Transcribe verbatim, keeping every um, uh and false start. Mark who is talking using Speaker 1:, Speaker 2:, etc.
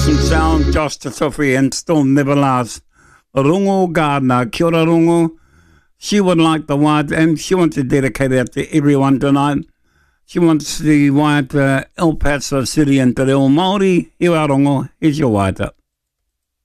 Speaker 1: awesome sound, Josh Tatofi and Storm Never Lasts. Rungo Gardner, kia ora Rungo. She would like the white, and she wants to dedicate it to everyone tonight. She wants the white uh, El Paso City and Te Reo Māori. Iwa Rungo, here's your white up.